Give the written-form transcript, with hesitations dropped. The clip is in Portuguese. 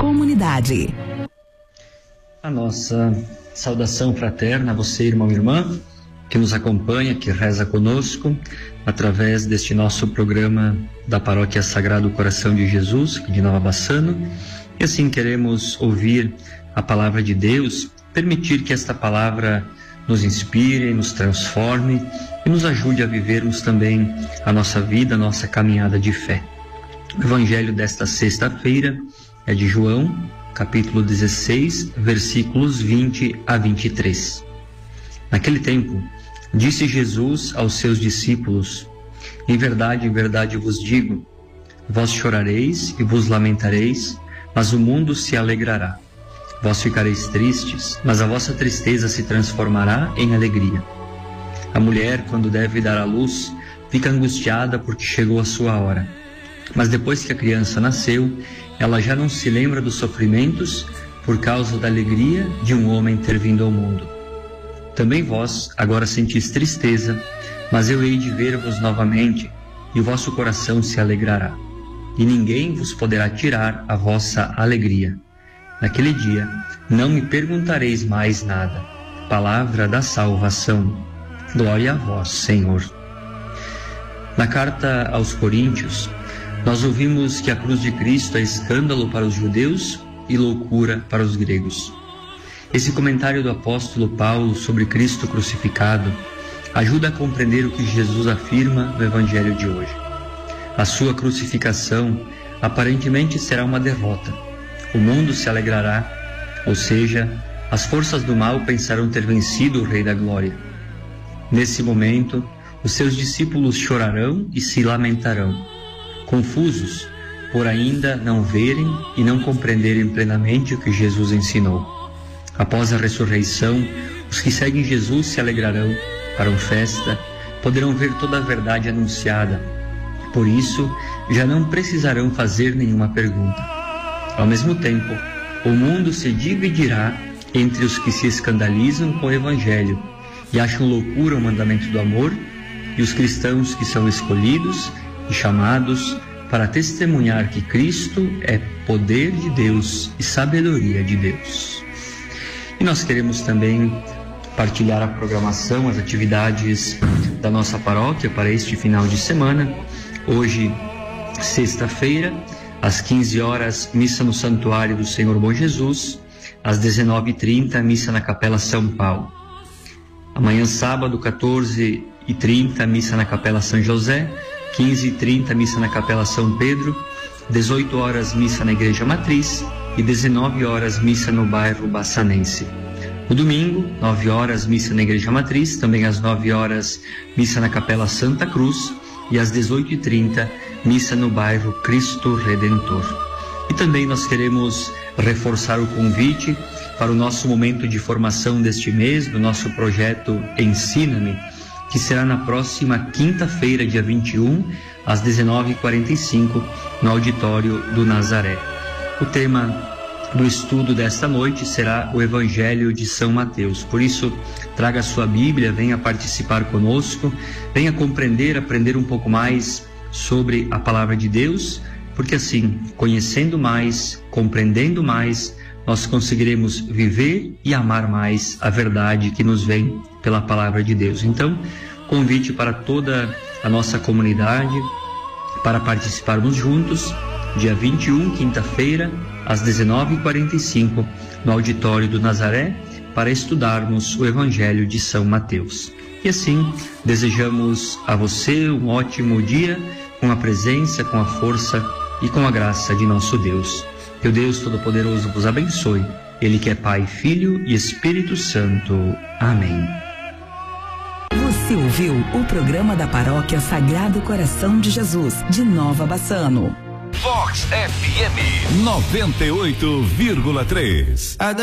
comunidade. A nossa saudação fraterna a você, irmão e irmã, que nos acompanha, que reza conosco, através deste nosso programa da Paróquia Sagrado Coração de Jesus, de Nova Bassano. E assim queremos ouvir a palavra de Deus, permitir que esta palavra nos inspire, nos transforme e nos ajude a vivermos também a nossa vida, a nossa caminhada de fé. O Evangelho desta sexta-feira é de João, capítulo 16, versículos 20 a 23. Naquele tempo, disse Jesus aos seus discípulos: em verdade vos digo, vós chorareis e vos lamentareis, mas o mundo se alegrará. Vós ficareis tristes, mas a vossa tristeza se transformará em alegria. A mulher, quando deve dar à luz, fica angustiada porque chegou a sua hora. Mas depois que a criança nasceu, ela já não se lembra dos sofrimentos por causa da alegria de um homem ter vindo ao mundo. Também vós agora sentis tristeza, mas eu hei de ver-vos novamente, e o vosso coração se alegrará. E ninguém vos poderá tirar a vossa alegria. Naquele dia não me perguntareis mais nada. Palavra da salvação. Glória a vós, Senhor. Na carta aos Coríntios, nós ouvimos que a cruz de Cristo é escândalo para os judeus e loucura para os gregos. Esse comentário do apóstolo Paulo sobre Cristo crucificado ajuda a compreender o que Jesus afirma no Evangelho de hoje. A sua crucificação aparentemente será uma derrota. O mundo se alegrará, ou seja, as forças do mal pensarão ter vencido o Rei da Glória. Nesse momento, os seus discípulos chorarão e se lamentarão, confusos por ainda não verem e não compreenderem plenamente o que Jesus ensinou. Após a ressurreição, os que seguem Jesus se alegrarão, farão festa, poderão ver toda a verdade anunciada. Por isso, já não precisarão fazer nenhuma pergunta. Ao mesmo tempo, o mundo se dividirá entre os que se escandalizam com o Evangelho e acham loucura o mandamento do amor, e os cristãos que são escolhidos e chamados para testemunhar que Cristo é poder de Deus e sabedoria de Deus. E nós queremos também partilhar a programação, as atividades da nossa paróquia para este final de semana. Hoje, sexta-feira, às 15 horas, missa no Santuário do Senhor Bom Jesus. Às 19h30, missa na Capela São Paulo. Amanhã, sábado, 14h30, missa na Capela São José. 15h30, missa na Capela São Pedro. 18 horas, missa na Igreja Matriz. E 19 horas, missa no bairro Bassanense. No domingo, 9 horas, missa na Igreja Matriz. Também às 9 horas, missa na Capela Santa Cruz. E às 18h30, missa no bairro Cristo Redentor. E também nós queremos reforçar o convite para o nosso momento de formação deste mês, do nosso projeto Ensina-me, que será na próxima quinta-feira, dia 21, às 19h45, no auditório do Nazaré. O tema do estudo desta noite será o Evangelho de São Mateus. Por isso, traga a sua Bíblia, venha participar conosco, venha compreender, aprender um pouco mais sobre a Palavra de Deus, porque assim, conhecendo mais, compreendendo mais, nós conseguiremos viver e amar mais a verdade que nos vem pela Palavra de Deus. Então, convite para toda a nossa comunidade para participarmos juntos, dia 21, quinta-feira, às 19h45, no auditório do Nazaré, para estudarmos o Evangelho de São Mateus. E assim, desejamos a você um ótimo dia, com a presença, com a força e com a graça de nosso Deus. Que o Deus Todo-Poderoso vos abençoe, Ele que é Pai, Filho e Espírito Santo. Amém. Você ouviu o programa da Paróquia Sagrado Coração de Jesus, de Nova Bassano. Vox FM 98,3.